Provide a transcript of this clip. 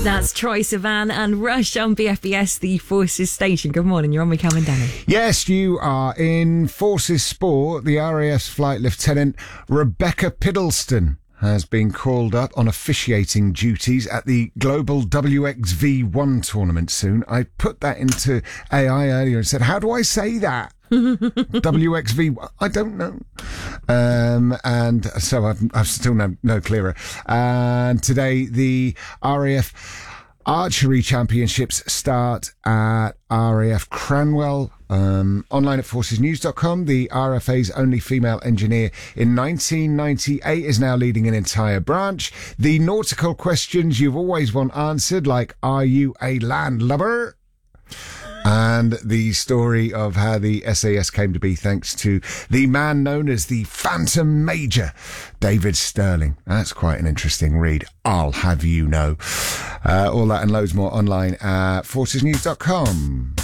That's Troye Sivan and Rush on BFBS, the Forces station. Good morning, you're on with Cam and Danny. Yes, you are in Forces Sport. The RAF's Flight Lieutenant Rebecca Piddleston has been called up on officiating duties at the Global WXV1 tournament soon. I put that into AI earlier and said, how do I say that? WXV, I don't know. And so I've still no clearer. And today the RAF Archery Championships start at RAF Cranwell. Online at forcesnews.com. The RFA's only female engineer in 1998 is now leading an entire branch. The nautical questions you've always want answered, like, are you a landlubber? And the story of how the SAS came to be thanks to the man known as the Phantom Major, David Sterling. That's quite an interesting read, I'll have you know. All that and loads more online at forcesnews.com.